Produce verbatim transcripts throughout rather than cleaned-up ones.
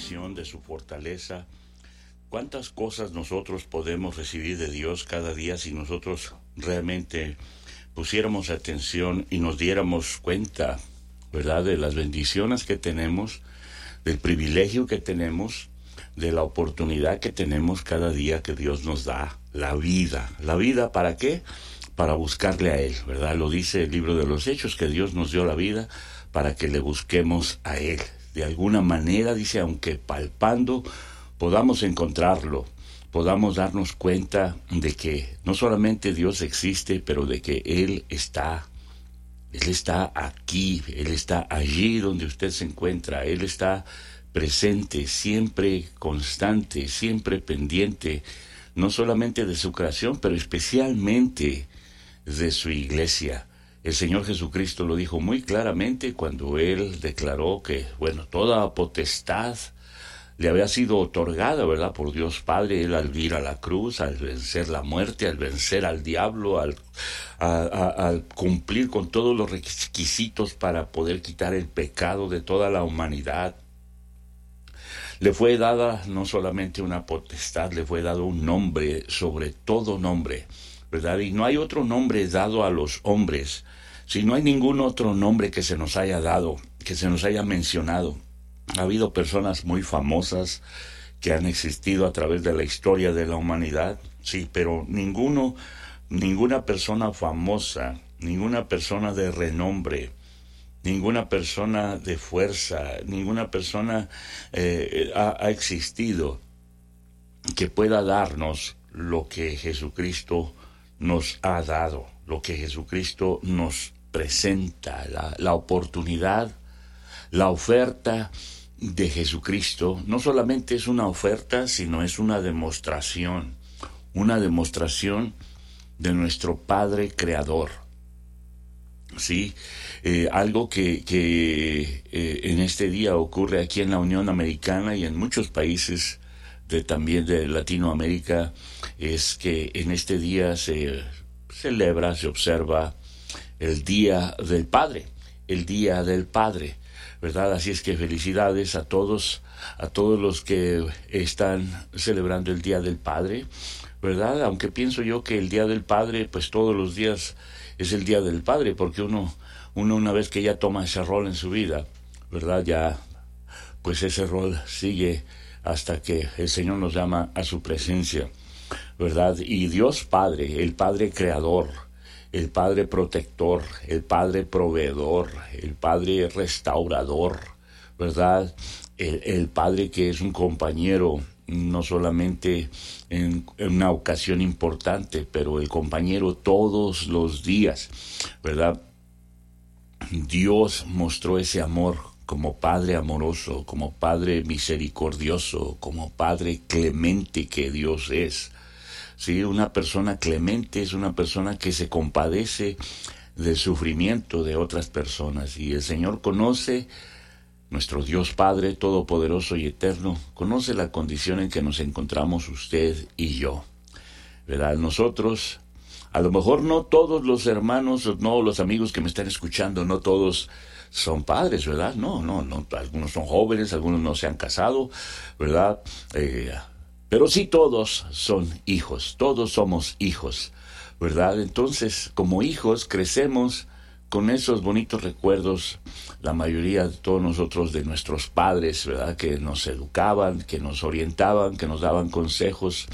bendición, de su fortaleza. ¿Cuántas cosas nosotros podemos recibir de Dios cada día si nosotros realmente pusiéramos atención y nos diéramos cuenta, ¿verdad?, de las bendiciones que tenemos, del privilegio que tenemos, de la oportunidad que tenemos cada día que Dios nos da, la vida. ¿La vida para qué? Para buscarle a Él, ¿verdad? Lo dice el libro de los Hechos, que Dios nos dio la vida para que le busquemos a Él. De alguna manera, dice, aunque palpando, podamos encontrarlo, podamos darnos cuenta de que no solamente Dios existe, pero de que Él está, Él está aquí, Él está allí donde usted se encuentra, Él está presente, siempre constante, siempre pendiente, no solamente de su creación, pero especialmente de su iglesia. El Señor Jesucristo lo dijo muy claramente cuando Él declaró que, bueno, toda potestad le había sido otorgada, ¿verdad?, por Dios Padre. Él al ir a la cruz, al vencer la muerte, al vencer al diablo, al, a, a, al cumplir con todos los requisitos para poder quitar el pecado de toda la humanidad. Le fue dada no solamente una potestad, le fue dado un nombre sobre todo nombre, ¿verdad? Y no hay otro nombre dado a los hombres, si no hay ningún otro nombre que se nos haya dado, que se nos haya mencionado. Ha habido personas muy famosas que han existido a través de la historia de la humanidad, sí, pero ninguno, ninguna persona famosa, ninguna persona de renombre, ninguna persona de fuerza, ninguna persona eh, ha, ha existido que pueda darnos lo que Jesucristo nos ha dado, lo que Jesucristo nos presenta, la, la oportunidad, la oferta de Jesucristo. No solamente es una oferta, sino es una demostración, una demostración de nuestro Padre Creador. Sí, eh, algo que, que eh, en este día ocurre aquí en la Unión Americana y en muchos países de, también de Latinoamérica, es que en este día se celebra, se observa el Día del Padre, el Día del Padre, ¿verdad? Así es que felicidades a todos, a todos los que están celebrando el Día del Padre, ¿verdad? Aunque pienso yo que el Día del Padre, pues todos los días es el Día del Padre, porque uno, uno una vez que ya toma ese rol en su vida, ¿verdad? Ya, pues ese rol sigue hasta que el Señor nos llama a su presencia, ¿verdad? Y Dios Padre, el Padre Creador, el Padre Protector, el Padre Proveedor, el Padre Restaurador, ¿verdad? El, el Padre que es un compañero, no solamente en, en una ocasión importante, pero el compañero todos los días, ¿verdad? Dios mostró ese amor como Padre amoroso, como Padre misericordioso, como Padre clemente que Dios es. Sí, una persona clemente es una persona que se compadece del sufrimiento de otras personas. Y el Señor conoce, nuestro Dios Padre Todopoderoso y Eterno, conoce la condición en que nos encontramos usted y yo, ¿verdad? Nosotros, a lo mejor no todos los hermanos, no los amigos que me están escuchando, no todos son padres, ¿verdad? No, no, no, algunos son jóvenes, algunos no se han casado, ¿verdad? Eh, Pero sí todos son hijos, todos somos hijos, ¿verdad? Entonces, como hijos, crecemos con esos bonitos recuerdos, la mayoría de todos nosotros, de nuestros padres, ¿verdad? Que nos educaban, que nos orientaban, que nos daban consejos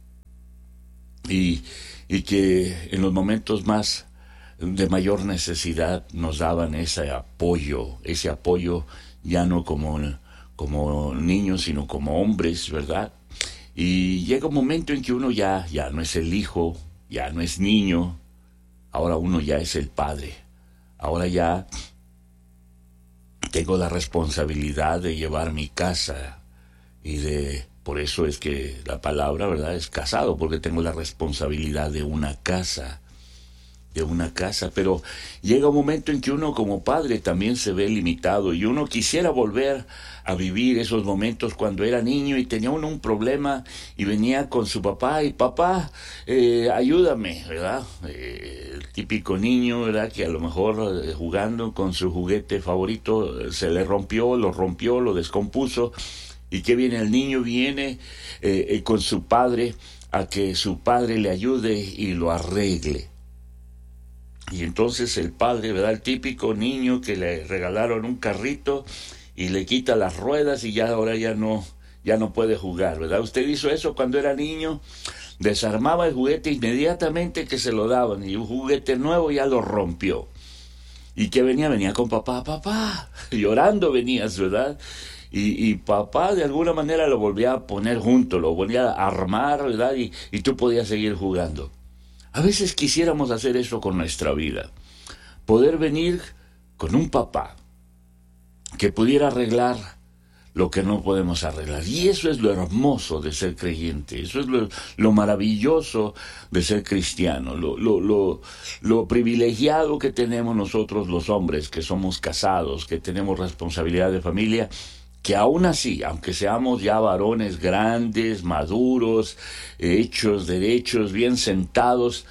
y, y que en los momentos más de mayor necesidad nos daban ese apoyo, ese apoyo ya no como, como niños, sino como hombres, ¿verdad? Y llega un momento en que uno ya, ya no es el hijo, ya no es niño, ahora uno ya es el padre. Ahora ya tengo la responsabilidad de llevar mi casa y de, por eso es que la palabra, ¿verdad?, es casado, porque tengo la responsabilidad de una casa, de una casa, pero llega un momento en que uno como padre también se ve limitado y uno quisiera volver a vivir esos momentos cuando era niño y tenía uno un problema y venía con su papá y papá, eh, ayúdame, ¿verdad? Eh, el típico niño, ¿verdad?, que a lo mejor eh, jugando con su juguete favorito eh, se le rompió, lo rompió, lo descompuso ¿Y qué viene? El niño viene eh, eh, con su padre a que su padre le ayude y lo arregle. Y entonces el padre, ¿verdad? El típico niño que le regalaron un carrito y le quita las ruedas y ya ahora ya no, ya no puede jugar, ¿verdad? ¿Usted hizo eso cuando era niño? Desarmaba el juguete inmediatamente que se lo daban y un juguete nuevo ya lo rompió. ¿Y qué venía? Venía con papá, papá, llorando venías, ¿verdad? Y, y papá de alguna manera lo volvía a poner junto, lo volvía a armar, ¿verdad? Y, y tú podías seguir jugando. A veces quisiéramos hacer eso con nuestra vida. Poder venir con un papá que pudiera arreglar lo que no podemos arreglar. Y eso es lo hermoso de ser creyente, eso es lo, lo maravilloso de ser cristiano, lo, lo, lo, lo privilegiado que tenemos nosotros los hombres, que somos casados, que tenemos responsabilidad de familia, que aún así, aunque seamos ya varones grandes, maduros, hechos, derechos, bien sentados,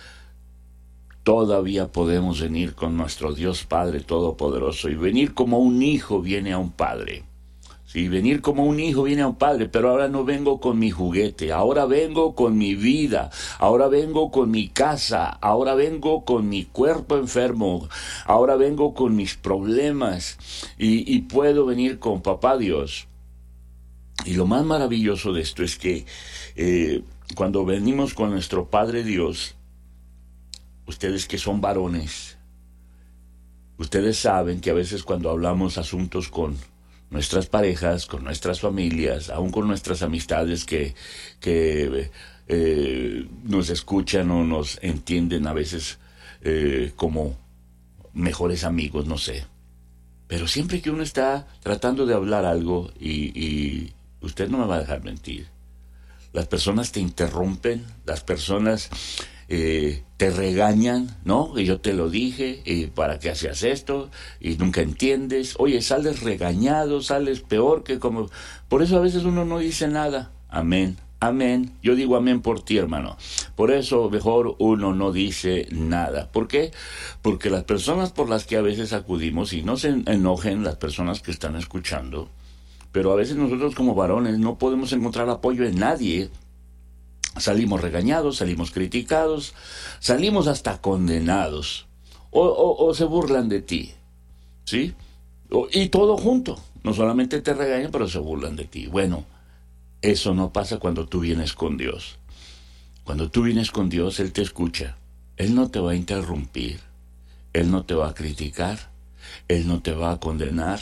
todavía podemos venir con nuestro Dios Padre Todopoderoso y venir como un hijo viene a un padre. Sí, venir como un hijo viene a un padre, pero ahora no vengo con mi juguete, ahora vengo con mi vida, ahora vengo con mi casa, ahora vengo con mi cuerpo enfermo, ahora vengo con mis problemas y, y puedo venir con Papá Dios. Y lo más maravilloso de esto es que eh, cuando venimos con nuestro Padre Dios, ustedes que son varones, ustedes saben que a veces cuando hablamos asuntos con nuestras parejas, con nuestras familias, aún con nuestras amistades que, que eh, nos escuchan o nos entienden a veces eh, como mejores amigos, no sé. Pero siempre que uno está tratando de hablar algo, y, y usted no me va a dejar mentir, las personas te interrumpen, las personas eh, te regañan, ¿no? Y yo te lo dije, y para qué hacías esto, y nunca entiendes. Oye, sales regañado, sales peor que como... Por eso a veces uno no dice nada. Amén, amén. Yo digo amén por ti, hermano. Por eso mejor uno no dice nada. ¿Por qué? Porque las personas por las que a veces acudimos, y no se enojen las personas que están escuchando, pero a veces nosotros como varones no podemos encontrar apoyo en nadie. Salimos regañados, salimos criticados, salimos hasta condenados, o, o, o se burlan de ti, ¿sí? O, y todo junto, no solamente te regañan, pero se burlan de ti. Bueno, eso no pasa cuando tú vienes con Dios. Cuando tú vienes con Dios, Él te escucha, Él no te va a interrumpir, Él no te va a criticar, Él no te va a condenar,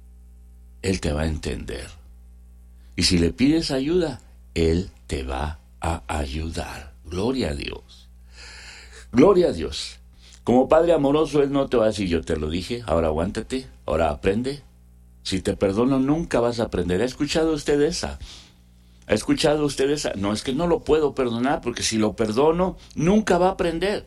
Él te va a entender. Y si le pides ayuda, Él te va a a ayudar. Gloria a Dios. Gloria a Dios. Como Padre amoroso, Él no te va a decir, yo te lo dije, ahora aguántate, ahora aprende. Si te perdono, nunca vas a aprender. ¿Ha escuchado usted esa? ¿Ha escuchado usted esa? No, es que no lo puedo perdonar, porque si lo perdono, nunca va a aprender.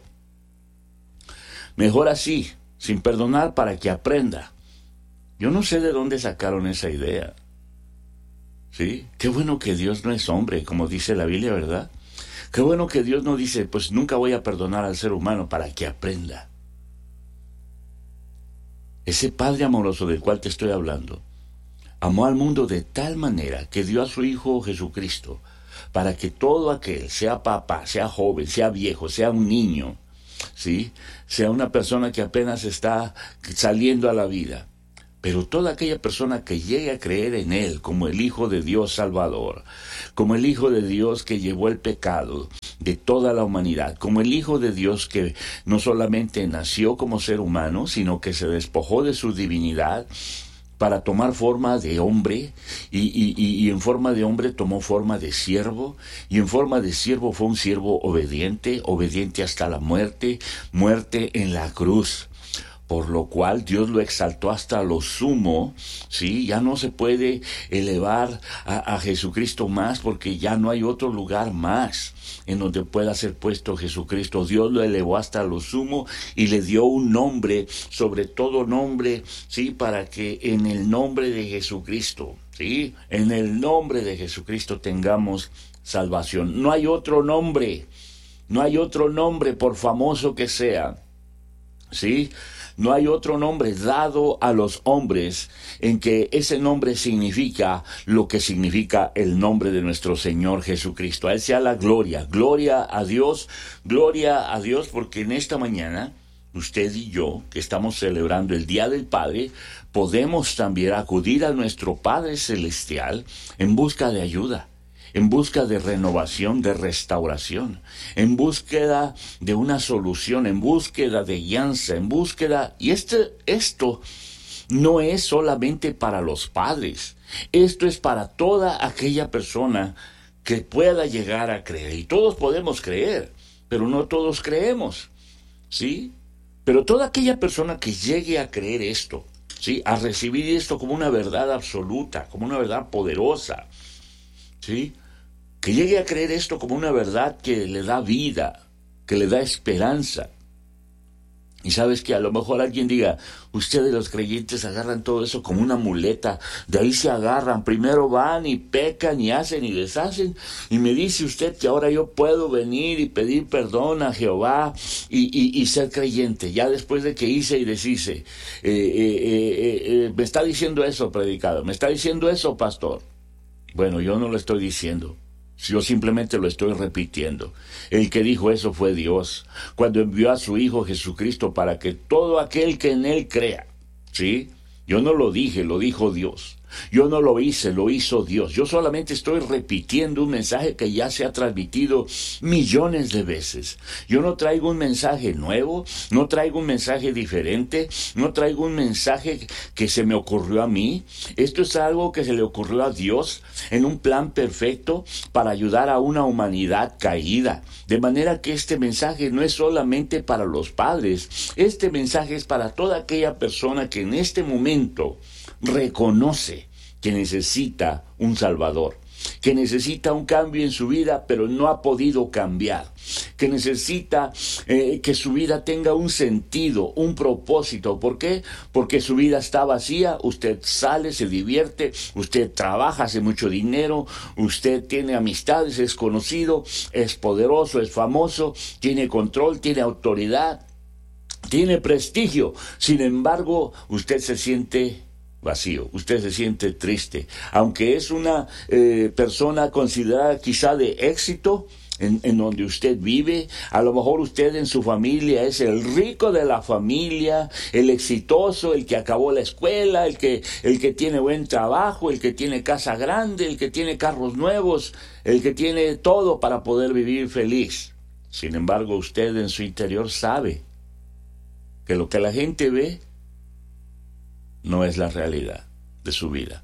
Mejor así, sin perdonar, para que aprenda. Yo no sé de dónde sacaron esa idea. ¿Sí? Qué bueno que Dios no es hombre, como dice la Biblia, ¿verdad? Qué bueno que Dios no dice, pues nunca voy a perdonar al ser humano para que aprenda. Ese Padre amoroso del cual te estoy hablando, amó al mundo de tal manera que dio a su Hijo Jesucristo, para que todo aquel, sea papá, sea joven, sea viejo, sea un niño, ¿sí? Sea una persona que apenas está saliendo a la vida, pero toda aquella persona que llegue a creer en Él como el Hijo de Dios Salvador, como el Hijo de Dios que llevó el pecado de toda la humanidad, como el Hijo de Dios que no solamente nació como ser humano, sino que se despojó de su divinidad para tomar forma de hombre, y, y, y en forma de hombre tomó forma de siervo, y en forma de siervo fue un siervo obediente, obediente hasta la muerte, muerte en la cruz. Por lo cual Dios lo exaltó hasta lo sumo, ¿sí? Ya no se puede elevar a, a Jesucristo más, porque ya no hay otro lugar más en donde pueda ser puesto Jesucristo. Dios lo elevó hasta lo sumo y le dio un nombre, sobre todo nombre, ¿sí? Para que en el nombre de Jesucristo, ¿sí? En el nombre de Jesucristo tengamos salvación. No hay otro nombre, no hay otro nombre, por famoso que sea, ¿sí? No hay otro nombre dado a los hombres en que ese nombre significa lo que significa el nombre de nuestro Señor Jesucristo. A Él sea la gloria, gloria a Dios, gloria a Dios, porque en esta mañana usted y yo, que estamos celebrando el Día del Padre, podemos también acudir a nuestro Padre Celestial en busca de ayuda, en busca de renovación, de restauración, en búsqueda de una solución, en búsqueda de guianza, en búsqueda... Y este, esto no es solamente para los padres, esto es para toda aquella persona que pueda llegar a creer. Y todos podemos creer, pero no todos creemos, ¿sí? Pero toda aquella persona que llegue a creer esto, ¿sí?, a recibir esto como una verdad absoluta, como una verdad poderosa, ¿sí?, que llegue a creer esto como una verdad que le da vida, que le da esperanza. Y sabes que a lo mejor alguien diga, ustedes los creyentes agarran todo eso como una muleta, de ahí se agarran, primero van y pecan y hacen y deshacen, y me dice usted que ahora yo puedo venir y pedir perdón a Jehová y, y, y ser creyente, ya después de que hice y deshice. Eh, eh, eh, eh, me está diciendo eso, predicador, me está diciendo eso, pastor. Bueno, yo no lo estoy diciendo. Yo simplemente lo estoy repitiendo. El que dijo eso fue Dios, cuando envió a su Hijo Jesucristo para que todo aquel que en Él crea, ¿sí? Yo no lo dije, lo dijo Dios. Yo no lo hice, lo hizo Dios. Yo solamente estoy repitiendo un mensaje que ya se ha transmitido millones de veces. Yo no traigo un mensaje nuevo, no traigo un mensaje diferente, no traigo un mensaje que se me ocurrió a mí. Esto es algo que se le ocurrió a Dios en un plan perfecto para ayudar a una humanidad caída. De manera que este mensaje no es solamente para los padres, este mensaje es para toda aquella persona que en este momento reconoce que necesita un Salvador, que necesita un cambio en su vida, pero no ha podido cambiar, que necesita eh, que su vida tenga un sentido, un propósito. ¿Por qué? Porque su vida está vacía, usted sale, se divierte, usted trabaja, hace mucho dinero, usted tiene amistades, es conocido, es poderoso, es famoso, tiene control, tiene autoridad, tiene prestigio. Sin embargo, usted se siente vacío, usted se siente triste, aunque es una eh, persona considerada quizá de éxito en, en donde usted vive. A lo mejor usted en su familia es el rico de la familia, el exitoso, el que acabó la escuela, el que, el que tiene buen trabajo, el que tiene casa grande, el que tiene carros nuevos, el que tiene todo para poder vivir feliz. Sin embargo, usted en su interior sabe que lo que la gente ve no es la realidad de su vida.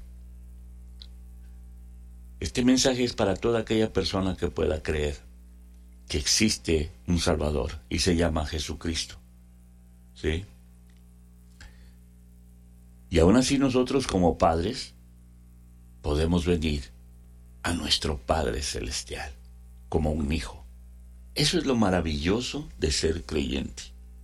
Este mensaje es para toda aquella persona que pueda creer que existe un Salvador y se llama Jesucristo, ¿sí? Y aún así nosotros como padres podemos venir a nuestro Padre Celestial como un hijo. Eso es lo maravilloso de ser creyente.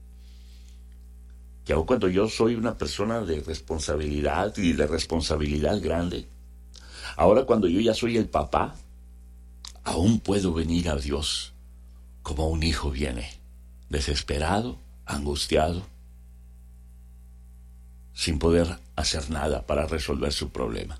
Que aun cuando yo soy una persona de responsabilidad y de responsabilidad grande, ahora cuando yo ya soy el papá, aún puedo venir a Dios como un hijo viene, desesperado, angustiado, sin poder hacer nada para resolver su problema.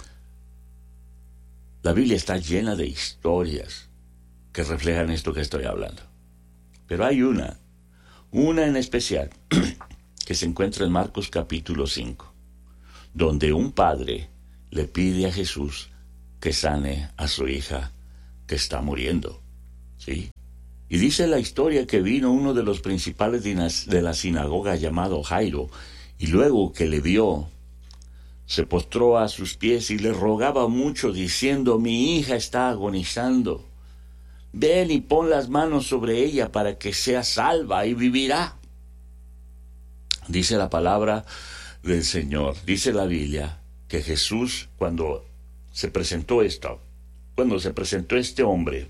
La Biblia está llena de historias que reflejan esto que estoy hablando. Pero hay una, una en especial, que se encuentra en Marcos capítulo cinco, donde un padre le pide a Jesús que sane a su hija que está muriendo, ¿sí? Y dice la historia que vino uno de los principales de la sinagoga llamado Jairo, y luego que le vio, se postró a sus pies y le rogaba mucho, diciendo: mi hija está agonizando, ven y pon las manos sobre ella para que sea salva y vivirá. Dice la palabra del Señor, dice la Biblia, que Jesús, cuando se presentó esto, cuando se presentó este hombre,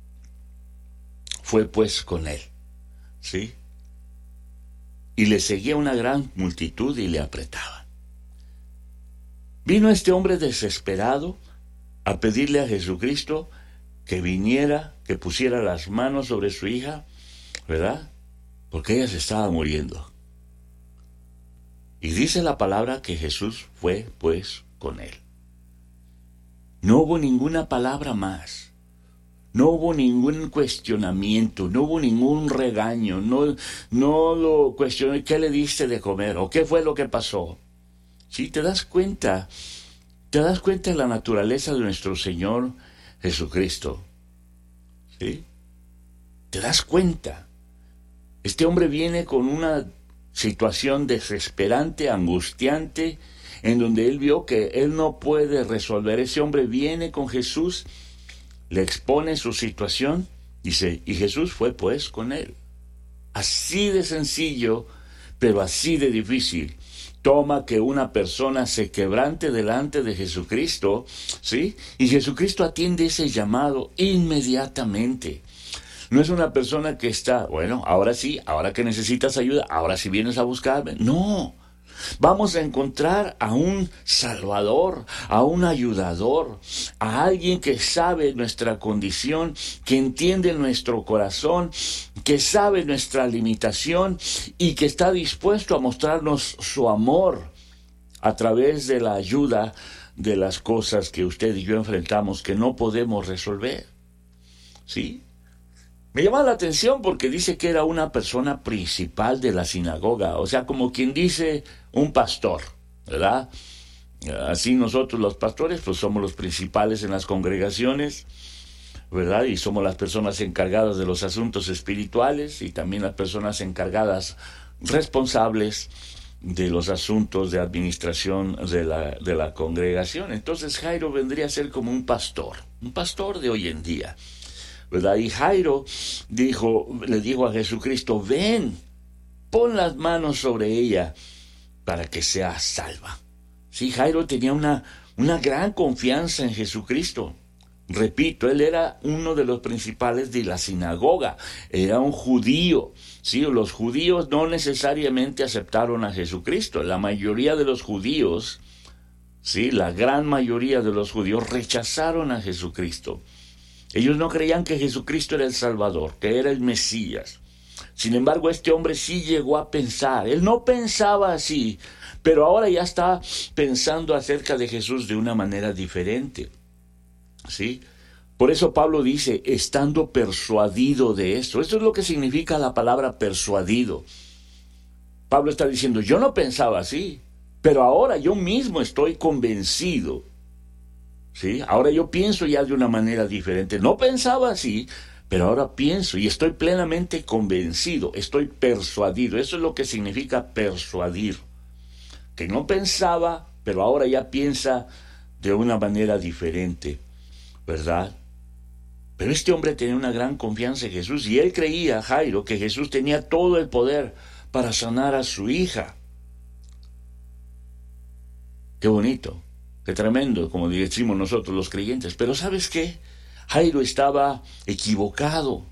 fue pues con él, ¿sí? Y le seguía una gran multitud y le apretaba. Vino este hombre desesperado a pedirle a Jesucristo que viniera, que pusiera las manos sobre su hija, ¿verdad? Porque ella se estaba muriendo. Y dice la palabra que Jesús fue pues con él. No hubo ninguna palabra más. No hubo ningún cuestionamiento, no hubo ningún regaño, no, no lo cuestionó, ¿qué le diste de comer? ¿O qué fue lo que pasó? Sí, te das cuenta, te das cuenta de la naturaleza de nuestro Señor Jesucristo. ¿Sí? Te das cuenta. Este hombre viene con una situación desesperante, angustiante, en donde él vio que él no puede resolver. Ese hombre viene con Jesús, le expone su situación, dice, y Jesús fue pues con él. Así de sencillo, pero así de difícil. Toma que una persona se quebrante delante de Jesucristo, ¿sí? Y Jesucristo atiende ese llamado inmediatamente. No es una persona que está, bueno, ahora sí, ahora que necesitas ayuda, ahora sí vienes a buscarme. No, vamos a encontrar a un Salvador, a un ayudador, a alguien que sabe nuestra condición, que entiende nuestro corazón, que sabe nuestra limitación y que está dispuesto a mostrarnos su amor a través de la ayuda de las cosas que usted y yo enfrentamos que no podemos resolver. ¿Sí? Me llama la atención porque dice que era una persona principal de la sinagoga, o sea, como quien dice un pastor, ¿verdad? Así nosotros los pastores, pues somos los principales en las congregaciones, ¿verdad? Y somos las personas encargadas de los asuntos espirituales y también las personas encargadas, responsables de los asuntos de administración de la, de la congregación. Entonces Jairo vendría a ser como un pastor, un pastor de hoy en día, ¿verdad? Y Jairo dijo, le dijo a Jesucristo, ven, pon las manos sobre ella para que sea salva. Sí, Jairo tenía una, una gran confianza en Jesucristo. Repito, él era uno de los principales de la sinagoga, era un judío. Sí, los judíos no necesariamente aceptaron a Jesucristo. La mayoría de los judíos, sí, la gran mayoría de los judíos rechazaron a Jesucristo. Ellos no creían que Jesucristo era el Salvador, que era el Mesías. Sin embargo, este hombre sí llegó a pensar. Él no pensaba así, pero ahora ya está pensando acerca de Jesús de una manera diferente. ¿Sí? Por eso Pablo dice, estando persuadido de esto. Esto es lo que significa la palabra persuadido. Pablo está diciendo, yo no pensaba así, pero ahora yo mismo estoy convencido. ¿Sí? Ahora yo pienso ya de una manera diferente. No pensaba así, pero ahora pienso y estoy plenamente convencido, estoy persuadido. Eso es lo que significa persuadir. Que no pensaba, pero ahora ya piensa de una manera diferente, ¿verdad? Pero este hombre tenía una gran confianza en Jesús y él creía, Jairo, que Jesús tenía todo el poder para sanar a su hija. Qué bonito. Qué tremendo, como decimos nosotros los creyentes. Pero ¿sabes qué? Jairo estaba equivocado.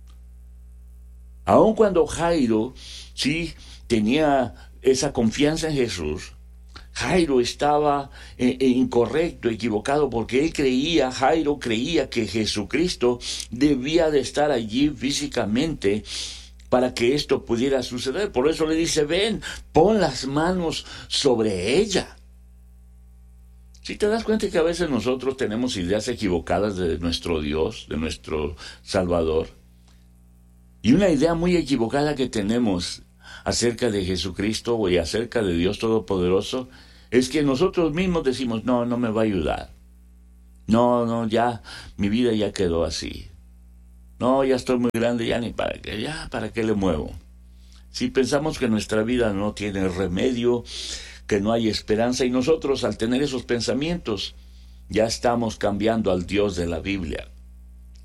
Aun cuando Jairo sí tenía esa confianza en Jesús, Jairo estaba eh, eh, incorrecto, equivocado, porque él creía, Jairo creía que Jesucristo debía de estar allí físicamente para que esto pudiera suceder. Por eso le dice, ven, pon las manos sobre ella. Si te das cuenta que a veces nosotros tenemos ideas equivocadas de nuestro Dios, de nuestro Salvador, y una idea muy equivocada que tenemos acerca de Jesucristo y acerca de Dios Todopoderoso, es que nosotros mismos decimos, no, no me va a ayudar. No, no, ya, mi vida ya quedó así. No, ya estoy muy grande, ya ni para qué, ya, ¿para qué le muevo? Si pensamos que nuestra vida no tiene remedio, que no hay esperanza, y nosotros al tener esos pensamientos ya estamos cambiando al Dios de la Biblia.